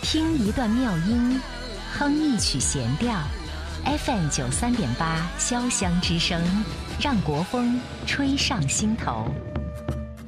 听一段妙音，哼一曲弦调。FM93.8，潇湘之声，让国风吹上心头。